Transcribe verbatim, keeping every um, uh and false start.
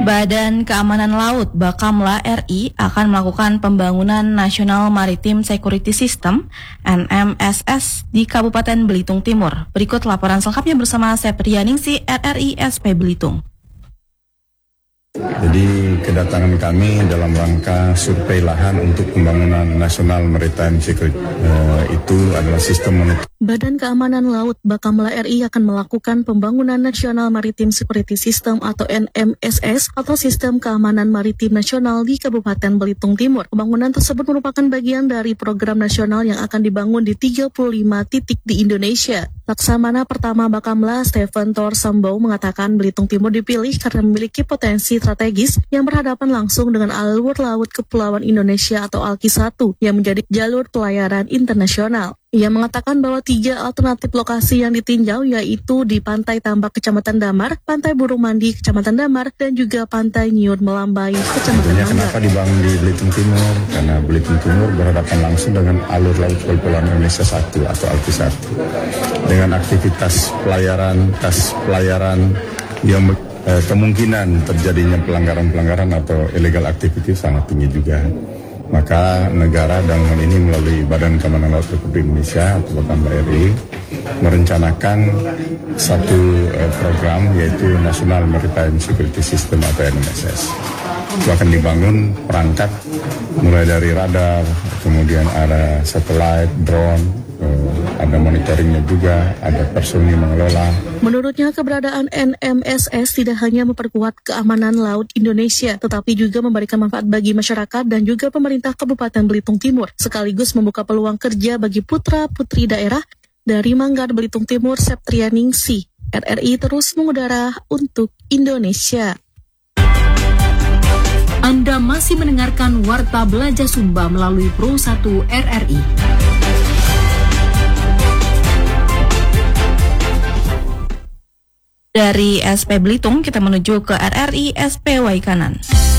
Badan Keamanan Laut Bakamla R I akan melakukan pembangunan National Maritime Security System N M S S di Kabupaten Belitung Timur. Berikut laporan selengkapnya bersama Septrianingsih R R I S P Belitung. Jadi kedatangan kami dalam rangka survei lahan untuk pembangunan National Maritime Security uh, itu adalah sistem monitor. Badan Keamanan Laut Bakamla R I akan melakukan pembangunan National Maritime Security System atau N M S S atau Sistem Keamanan Maritim Nasional di Kabupaten Belitung Timur. Pembangunan tersebut merupakan bagian dari program nasional yang akan dibangun di tiga puluh lima titik di Indonesia. Laksamana pertama Bakamla, Stephen Thor Sambau, mengatakan Belitung Timur dipilih karena memiliki potensi strategis yang berhadapan langsung dengan alur laut Kepulauan Indonesia atau ALKI satu yang menjadi jalur pelayaran internasional. Ia mengatakan bahwa tiga alternatif lokasi yang ditinjau yaitu di Pantai Tambak Kecamatan Damar, Pantai Burung Mandi Kecamatan Damar, dan juga Pantai Nyiut Melambai Kecamatan Damar. Kenapa dibangun di Belitung Timur? Karena Belitung Timur berhadapan langsung dengan alur laut Kepulauan Indonesia satu atau ALKI satu. Dengan aktivitas pelayaran, kas pelayaran yang eh, kemungkinan terjadinya pelanggaran-pelanggaran atau illegal activity sangat tinggi juga. Maka negara dalam hal ini melalui Badan Keamanan Laut Republik Indonesia atau Bakamla R I merencanakan satu eh, program yaitu National Maritime Security System atau N M S S. Itu akan dibangun perangkat mulai dari radar, kemudian ada satelit, drone, eh, ada monitoringnya juga, ada personil mengelola. Menurutnya, keberadaan N M S S tidak hanya memperkuat keamanan laut Indonesia, tetapi juga memberikan manfaat bagi masyarakat dan juga pemerintah Kabupaten Belitung Timur, sekaligus membuka peluang kerja bagi putra-putri daerah. Dari Manggar, Belitung Timur, Septrianingsih, R R I terus mengudara untuk Indonesia. Anda masih mendengarkan Warta Belajar Sumba melalui Pro satu R R I. Dari S P Belitung kita menuju ke R R I S P Waikanan.